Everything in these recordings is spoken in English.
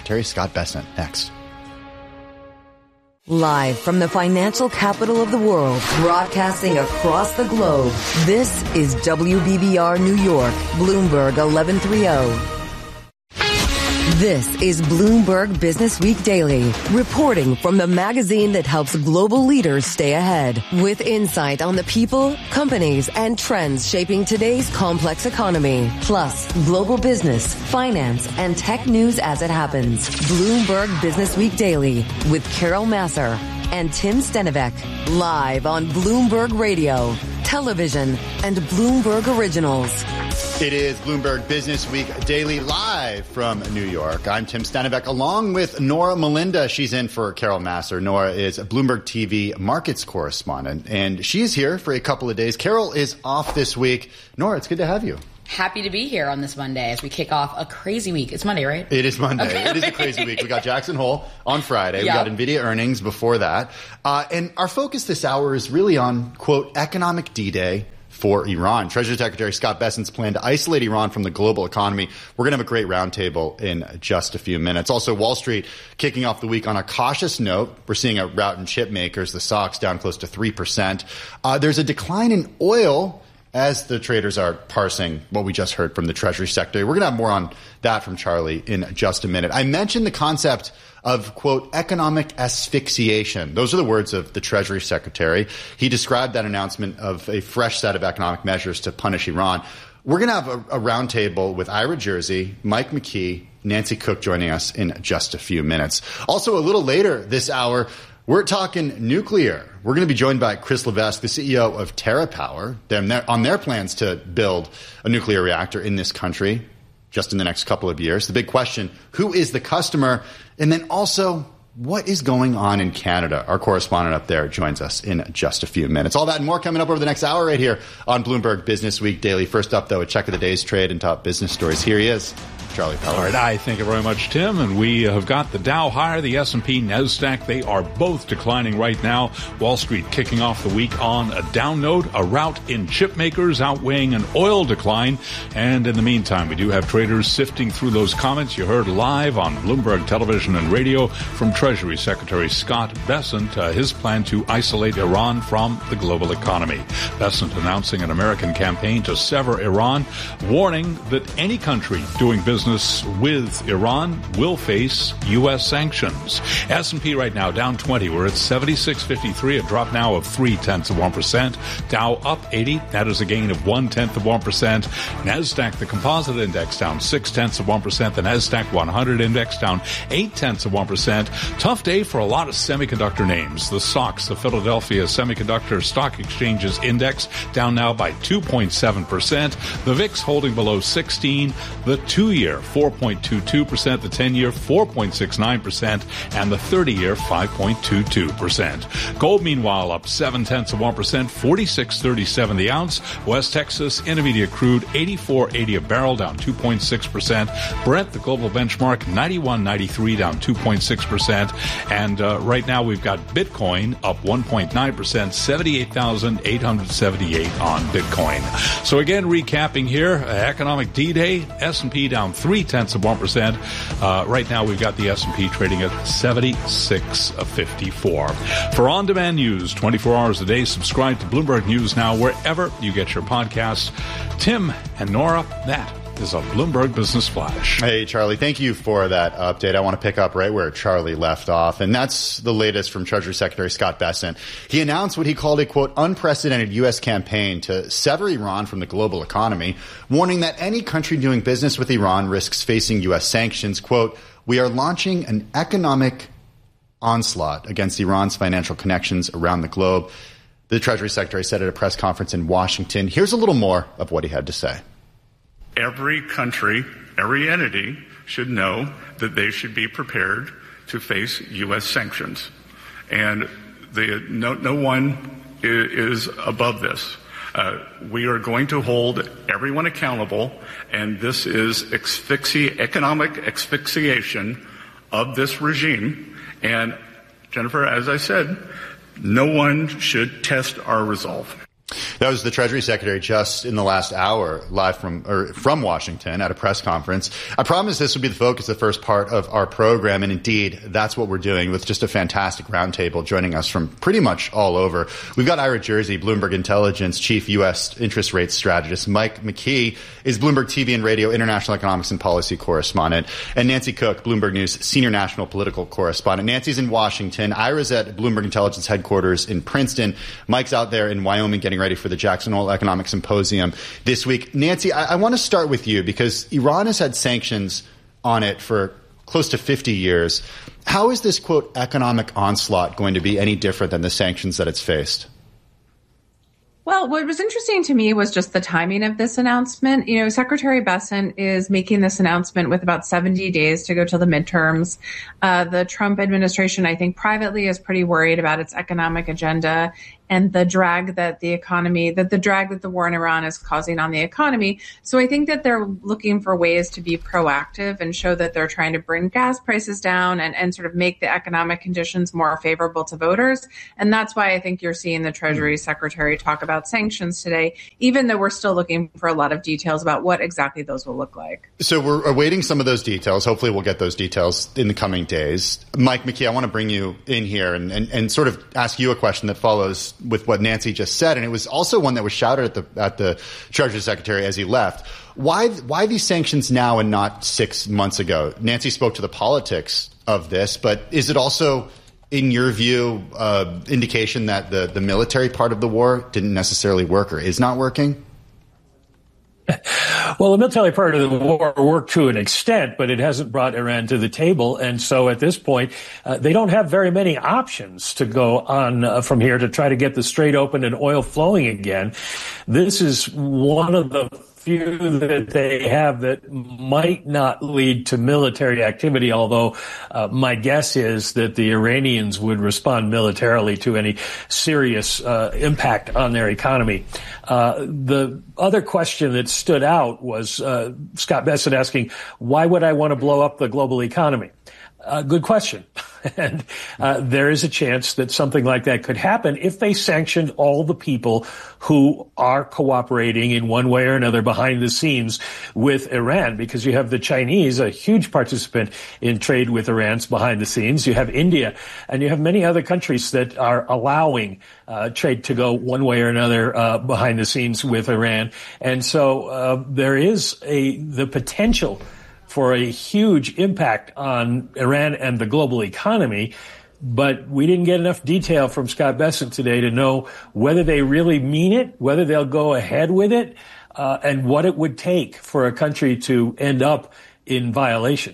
Secretary Scott Bessent next. Live from the financial capital of the world, broadcasting across the globe, this is WBBR New York, Bloomberg 1130. This is Bloomberg Business Week Daily, reporting from the magazine that helps global leaders stay ahead, with insight on the people, companies, and trends shaping today's complex economy, plus global business, finance, and tech news as it happens. Bloomberg Business Week Daily with Carol Massar and Tim Stenivek, live on Bloomberg Radio, television, and Bloomberg Originals. It is Bloomberg Business Week Daily, live from New York. I'm Tim Stenivek, along with Nora Melinda. She's in for Carol Massar. Nora is a Bloomberg TV markets correspondent, and she's here for a couple of days. Carol is off this week. Nora, it's good to have you. Happy to be here on this Monday as we kick off a crazy week. It's Monday, right? It is Monday. Okay. It is a crazy week. We got Jackson Hole on Friday. Yep. We got NVIDIA earnings before that. And our focus this hour is really on, quote, economic D-Day for Iran. Treasury Secretary Scott Bessent's plan to isolate Iran from the global economy. We're going to have a great roundtable in just a few minutes. Also, Wall Street kicking off the week on a cautious note. We're seeing a rout in chip makers, the SOX down close to 3%. There's a decline in oil as the traders are parsing what we just heard from the Treasury Secretary. We're going to have more on that from Charlie in just a minute. I mentioned the concept of, quote, economic asphyxiation. Those are the words of the Treasury Secretary. He described that announcement of a fresh set of economic measures to punish Iran. We're going to have a roundtable with Ira Jersey, Mike McKee, Nancy Cook joining us in just a few minutes. Also, a little later this hour, we're talking nuclear. We're going to be joined by Chris Levesque, the CEO of TerraPower, on their plans to build a nuclear reactor in this country just in the next couple of years. The big question, who is the customer? And then also, what is going on in Canada? Our correspondent up there joins us in just a few minutes. All that and more coming up over the next hour right here on Bloomberg Business Week Daily. First up, though, a check of the day's trade and top business stories. Here he is, Charlie Peller. All right, thank you very much, Tim. And we have got the Dow higher, the S&P, NASDAQ. They are both declining right now. Wall Street kicking off the week on a down note, a rout in chip makers outweighing an oil decline. And in the meantime, we do have traders sifting through those comments you heard live on Bloomberg Television and Radio from Treasury Secretary Scott Bessent, his plan to isolate Iran from the global economy. Bessent announcing an American campaign to sever Iran, warning that any country doing business with Iran will face U.S. sanctions. S&P right now down 20. We're at 76.53, a drop now of 0.3%. Dow up 80. That is a gain of 0.1%. NASDAQ, the composite index, down 0.6%. The NASDAQ 100 index down 0.8%. Tough day for a lot of semiconductor names. The SOX, the Philadelphia Semiconductor Stock Exchange's index, down now by 2.7%. The VIX holding below 16. The 2-year 4.22%, the 10-year 4.69%, and the 30-year 5.22%. Gold, meanwhile, up 0.7%, 46.37 the ounce. West Texas Intermediate crude 84.80 a barrel, down 2.6%. Brent, the global benchmark, 91.93, down 2.6%. And right now we've got Bitcoin up 1.9%, 78,878 on Bitcoin. So again, recapping here, economic D-Day, S&P down 0.3%. Right now, we've got the S&P trading at 76.54. For on-demand news, 24 hours a day, subscribe to Bloomberg News Now wherever you get your podcasts. Tim and Nora, that is a Bloomberg Business Flash. Hey, Charlie, thank you for that update. I want to pick up right where Charlie left off, and that's the latest from Treasury Secretary Scott Bessent. He announced what he called a, quote, unprecedented U.S. campaign to sever Iran from the global economy, warning that any country doing business with Iran risks facing U.S. sanctions. Quote, we are launching an economic onslaught against Iran's financial connections around the globe. The Treasury Secretary said at a press conference in Washington. Here's a little more of what he had to say. Every country, every entity should know that they should be prepared to face U.S. sanctions. And no one is above this. We are going to hold everyone accountable, and this is economic asphyxiation of this regime. And, Jennifer, as I said, no one should test our resolve. That was the Treasury Secretary just in the last hour, live from Washington at a press conference. I promised this would be the focus, the first part of our program, and indeed, that's what we're doing with just a fantastic roundtable joining us from pretty much all over. We've got Ira Jersey, Bloomberg Intelligence Chief U.S. Interest Rate Strategist. Mike McKee is Bloomberg TV and Radio International Economics and Policy Correspondent. And Nancy Cook, Bloomberg News Senior National Political Correspondent. Nancy's in Washington. Ira's at Bloomberg Intelligence headquarters in Princeton. Mike's out there in Wyoming getting ready for the Jackson Hole Economic Symposium this week. Nancy, I want to start with you because Iran has had sanctions on it for close to 50 years. How is this, quote, economic onslaught going to be any different than the sanctions that it's faced? Well, what was interesting to me was just the timing of this announcement. You know, Secretary Bessent is making this announcement with about 70 days to go till the midterms. The Trump administration, I think, privately is pretty worried about its economic agenda and the drag that the war in Iran is causing on the economy. So I think that they're looking for ways to be proactive and show that they're trying to bring gas prices down and sort of make the economic conditions more favorable to voters. And that's why I think you're seeing the Treasury Secretary talk about sanctions today, even though we're still looking for a lot of details about what exactly those will look like. So we're awaiting some of those details. Hopefully we'll get those details in the coming days. Mike McKee, I want to bring you in here and sort of ask you a question that follows with what Nancy just said, and it was also one that was shouted at the Treasury Secretary as he left. Why these sanctions now and not 6 months ago? Nancy spoke to the politics of this, but is it also, in your view, indication that the military part of the war didn't necessarily work or is not working? Well, the military part of the war worked to an extent, but it hasn't brought Iran to the table. And so at this point, they don't have very many options to go on from here to try to get the Strait open and oil flowing again. This is one of the few that they have that might not lead to military activity, although my guess is that the Iranians would respond militarily to any serious impact on their economy. The other question that stood out was Scott Bessent asking, why would I want to blow up the global economy? Good question. And there is a chance that something like that could happen if they sanctioned all the people who are cooperating in one way or another behind the scenes with Iran, because you have the Chinese, a huge participant in trade with Iran's behind the scenes. You have India, and you have many other countries that are allowing trade to go one way or another behind the scenes with Iran. And so there is the potential for a huge impact on Iran and the global economy. But we didn't get enough detail from Scott Bessent today to know whether they really mean it, whether they'll go ahead with it, and what it would take for a country to end up in violation.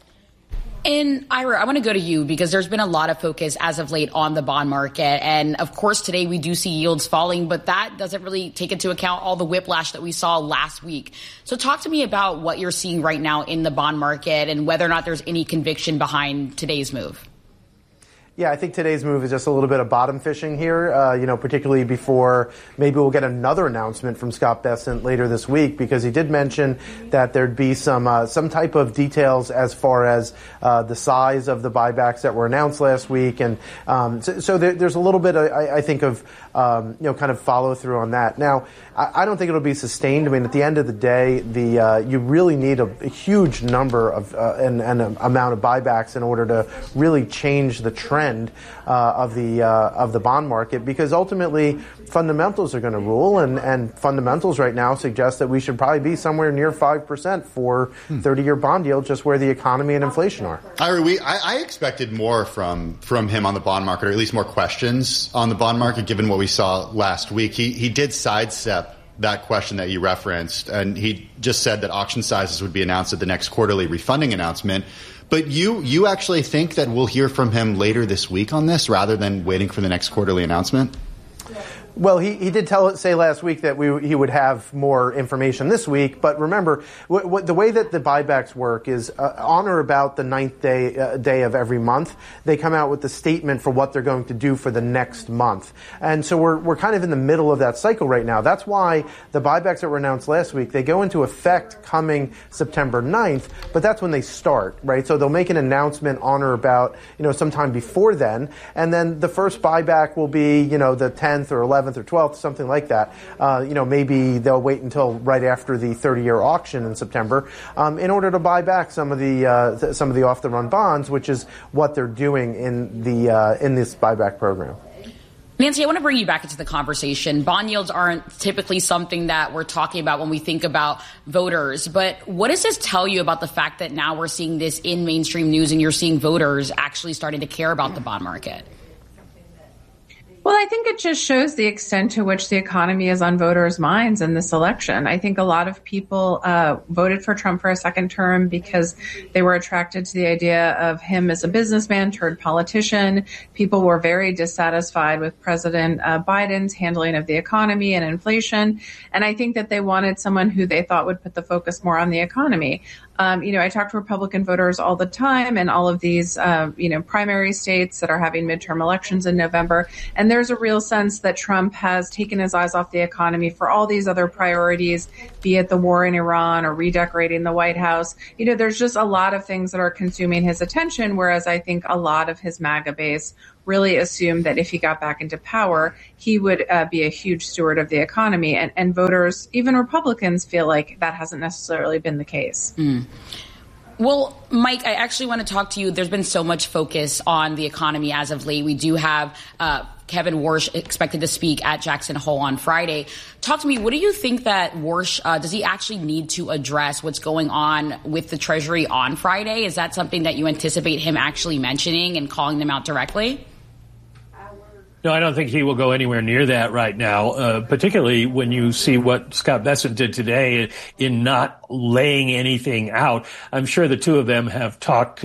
And Ira, I want to go to you because there's been a lot of focus as of late on the bond market. And of course, today we do see yields falling, but that doesn't really take into account all the whiplash that we saw last week. So talk to me about what you're seeing right now in the bond market and whether or not there's any conviction behind today's move. Yeah, I think today's move is just a little bit of bottom fishing here, particularly before maybe we'll get another announcement from Scott Bessent later this week, because he did mention that there'd be some type of details as far as the size of the buybacks that were announced last week. And so there's a little bit, I think, of kind of follow through on that. Now, I don't think it'll be sustained. I mean, at the end of the day, you really need a huge number of and amount of buybacks in order to really change the trend of the bond market, because ultimately fundamentals are going to rule, and fundamentals right now suggest that we should probably be somewhere near 5% for 30-year bond yield, just where the economy and inflation are. Ira, I expected more from him on the bond market, or at least more questions on the bond market, given what we saw last week. He did sidestep that question that you referenced, and he just said that auction sizes would be announced at the next quarterly refunding announcement. But you actually think that we'll hear from him later this week on this rather than waiting for the next quarterly announcement? Well, he did say last week that he would have more information this week. But remember, the way that the buybacks work is on or about the 9th day of every month, they come out with the statement for what they're going to do for the next month. And so we're kind of in the middle of that cycle right now. That's why the buybacks that were announced last week, they go into effect coming September 9th, but that's when they start, right? So they'll make an announcement on or about, sometime before then. And then the first buyback will be, the 10th or 11th 11th or 12th, something like that. Maybe they'll wait until right after the 30-year auction in September in order to buy back some of the off-the-run bonds, which is what they're doing in this buyback program. Nancy, I want to bring you back into the conversation. Bond yields aren't typically something that we're talking about when we think about voters. But what does this tell you about the fact that now we're seeing this in mainstream news and you're seeing voters actually starting to care about the bond market? Well, I think it just shows the extent to which the economy is on voters' minds in this election. I think a lot of people voted for Trump for a second term because they were attracted to the idea of him as a businessman turned politician. People were very dissatisfied with President Biden's handling of the economy and inflation. And I think that they wanted someone who they thought would put the focus more on the economy. I talk to Republican voters all the time in all of these, primary states that are having midterm elections in November. And there's a real sense that Trump has taken his eyes off the economy for all these other priorities, be it the war in Iran or redecorating the White House. There's just a lot of things that are consuming his attention, whereas I think a lot of his MAGA base really assumed that if he got back into power, he would be a huge steward of the economy. And voters, even Republicans, feel like that hasn't necessarily been the case. Well, Mike, I actually want to talk to you. There's been so much focus on the economy as of late. We do have Kevin Warsh expected to speak at Jackson Hole on Friday. Talk to me. What do you think that Warsh, does he actually need to address what's going on with the Treasury on Friday? Is that something that you anticipate him actually mentioning and calling them out directly? No, I don't think he will go anywhere near that right now, particularly when you see what Scott Bessent did today in not laying anything out. I'm sure the two of them have talked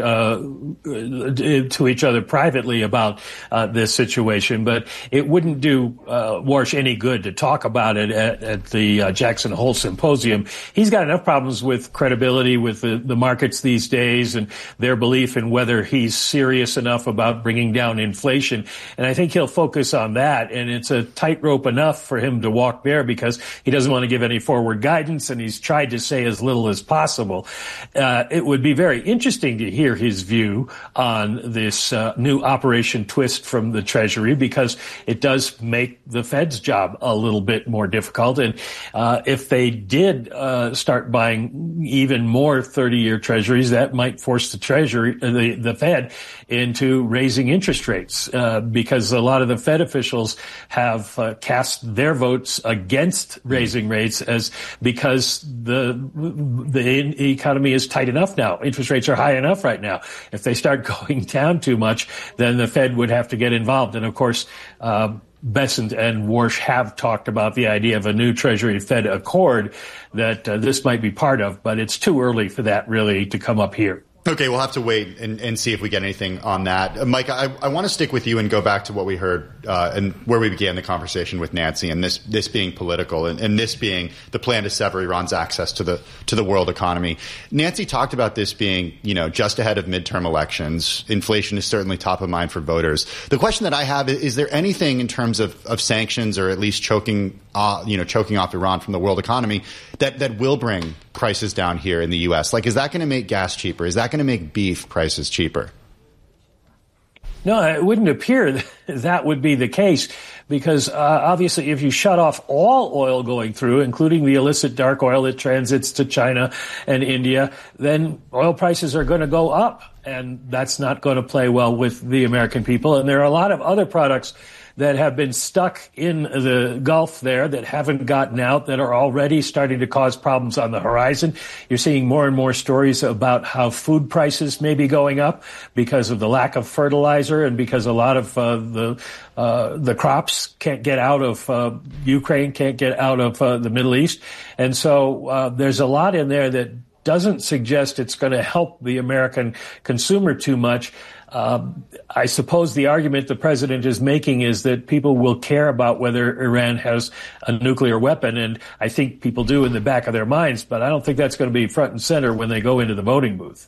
to each other privately about this situation, but it wouldn't do Warsh any good to talk about it at the Jackson Hole Symposium. He's got enough problems with credibility with the markets these days and their belief in whether he's serious enough about bringing down inflation. And I think he'll focus on that, and it's a tightrope enough for him to walk there because he doesn't want to give any forward guidance, and he's tried to say as little as possible. It would be very interesting to hear his view on this new Operation Twist from the Treasury because it does make the Fed's job a little bit more difficult. And if they did start buying even more 30-year Treasuries, that might force the Treasury, the Fed, into raising interest rates because a lot of the Fed officials have cast their votes against raising rates because the economy is tight enough now. Interest rates are high enough right now. If they start going down too much, then the Fed would have to get involved. And of course, Bessent and Warsh have talked about the idea of a new Treasury Fed accord that this might be part of, but it's too early for that really to come up here. Okay, we'll have to wait and see if we get anything on that. Mike, I want to stick with you and go back to what we heard and where we began the conversation with Nancy, and this being political and this being the plan to sever Iran's access to the world economy. Nancy talked about this being, just ahead of midterm elections. Inflation is certainly top of mind for voters. The question that I have is there anything in terms of sanctions or at least choking off Iran from the world economy that will bring prices down here in the U.S.? Like, is that going to make gas cheaper? Is that going to make beef prices cheaper? No, it wouldn't appear that would be the case because obviously if you shut off all oil going through, including the illicit dark oil that transits to China and India, then oil prices are going to go up. And that's not going to play well with the American people. And there are a lot of other products that have been stuck in the Gulf there that haven't gotten out, that are already starting to cause problems on the horizon. You're seeing more and more stories about how food prices may be going up because of the lack of fertilizer and because a lot of the crops can't get out of Ukraine, can't get out of the Middle East. And so there's a lot in there that doesn't suggest it's going to help the American consumer too much. I suppose the argument the president is making is that people will care about whether Iran has a nuclear weapon, and I think people do in the back of their minds, but I don't think that's going to be front and center when they go into the voting booth.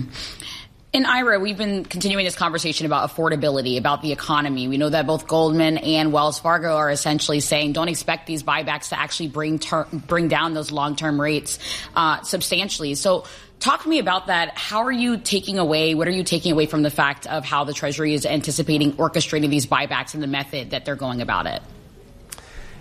In Ira, we've been continuing this conversation about affordability, about the economy. We know that both Goldman and Wells Fargo are essentially saying don't expect these buybacks to actually bring down those long-term rates substantially. So talk to me about that. What are you taking away from the fact of how the Treasury is anticipating orchestrating these buybacks and the method that they're going about it?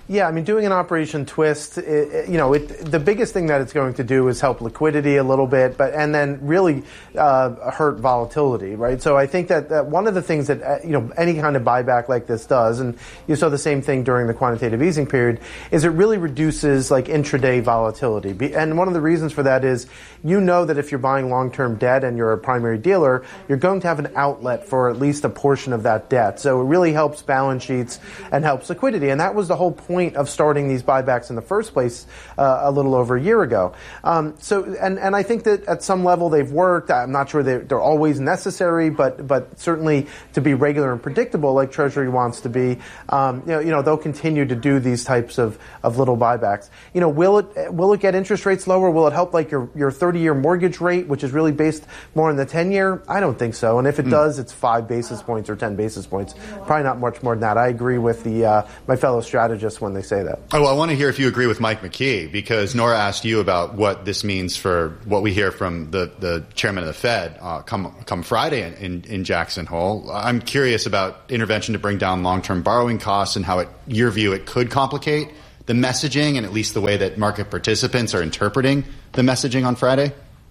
Yeah, I mean, doing an Operation Twist, the biggest thing that it's going to do is help liquidity a little bit, and then really hurt volatility, right? So I think that one of the things that any kind of buyback like this does, and you saw the same thing during the quantitative easing period, is it really reduces like intraday volatility. And one of the reasons for that is that if you're buying long-term debt and you're a primary dealer, you're going to have an outlet for at least a portion of that debt. So it really helps balance sheets and helps liquidity, and that was the whole point of starting these buybacks in the first place a little over a year ago. And I think that at some level they've worked. I'm not sure they're always necessary, but certainly to be regular and predictable like Treasury wants to be, they'll continue to do these types of little buybacks. Will it get interest rates lower? Will it help like your 30-year mortgage rate, which is really based more on the 10-year? I don't think so. And if it does, it's 5 basis points or 10 basis points. Probably not much more than that. I agree with my fellow strategists when they say that. Oh, well, I want to hear if you agree with Mike McKee, because Nora asked you about what this means for what we hear from the chairman of the Fed come Friday in Jackson Hole. I'm curious about intervention to bring down long-term borrowing costs and how, your view, it could complicate the messaging and at least the way that market participants are interpreting the messaging on Friday.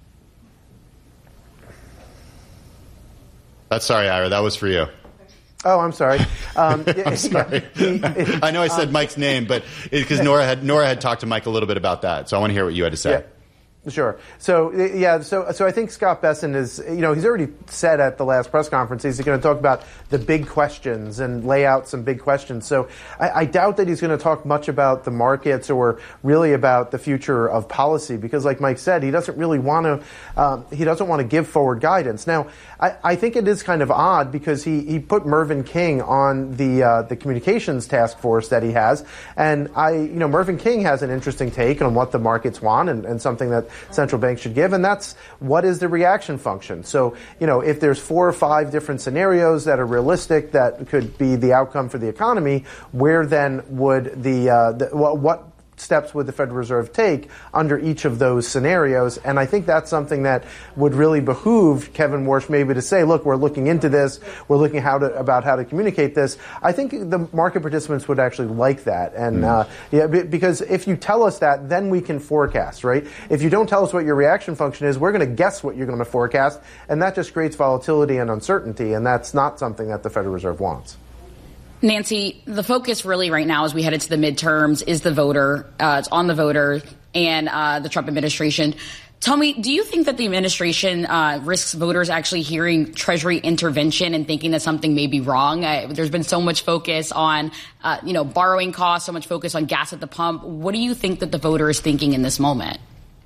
Sorry, Ira, that was for you. Oh, I'm sorry. I'm sorry. I know I said Mike's name, but because Nora had talked to Mike a little bit about that, so I want to hear what you had to say. Yeah. Sure. So I think Scott Bessent is, he's already said at the last press conference he's going to talk about the big questions and lay out some big questions. So I doubt that he's going to talk much about the markets or really about the future of policy, because like Mike said, he doesn't really want to give forward guidance. Now, I think it is kind of odd because he put Mervyn King on the communications task force that he has, and Mervyn King has an interesting take on what the markets want and something that central banks should give, and that's what is the reaction function. So, if there's 4 or 5 different scenarios that are realistic that could be the outcome for the economy, where then would what steps would the Federal Reserve take under each of those scenarios? And I think that's something that would really behoove Kevin Warsh maybe to say, look, we're looking into this, we're looking about how to communicate this. I think the market participants would actually like that. And because if you tell us that, then we can forecast, right? If you don't tell us what your reaction function is, we're going to guess what you're going to forecast, and that just creates volatility and uncertainty, and that's not something that the Federal Reserve wants. Nancy, the focus really right now as we head into the midterms is the voter. It's on the voter and the Trump administration. Tell me, do you think that the administration risks voters actually hearing Treasury intervention and thinking that something may be wrong? There's been so much focus on, borrowing costs, so much focus on gas at the pump. What do you think that the voter is thinking in this moment?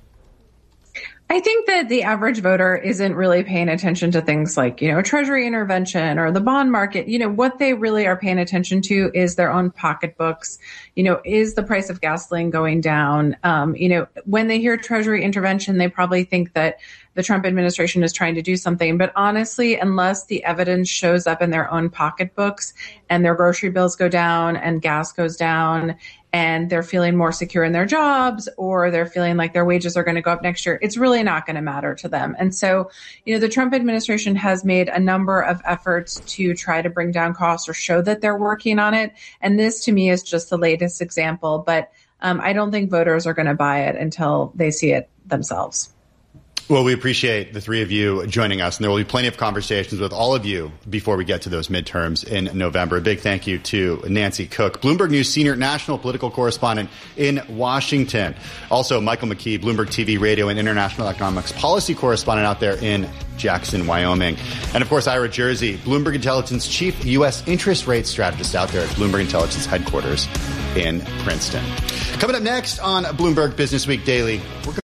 I think that the average voter isn't really paying attention to things like, Treasury intervention or the bond market. What they really are paying attention to is their own pocketbooks. Is the price of gasoline going down? When they hear Treasury intervention, they probably think that the Trump administration is trying to do something. But honestly, unless the evidence shows up in their own pocketbooks and their grocery bills go down and gas goes down and they're feeling more secure in their jobs, or they're feeling like their wages are going to go up next year, it's really not going to matter to them. And so, the Trump administration has made a number of efforts to try to bring down costs or show that they're working on it. And this, to me, is just the latest example. But I don't think voters are going to buy it until they see it themselves. Well, we appreciate the three of you joining us, and there will be plenty of conversations with all of you before we get to those midterms in November. A big thank you to Nancy Cook, Bloomberg News senior national political correspondent in Washington. Also, Michael McKee, Bloomberg TV, radio, and international economics policy correspondent out there in Jackson, Wyoming. And, of course, Ira Jersey, Bloomberg Intelligence chief U.S. interest rate strategist out there at Bloomberg Intelligence headquarters in Princeton. Coming up next on Bloomberg Business Week Daily, we're going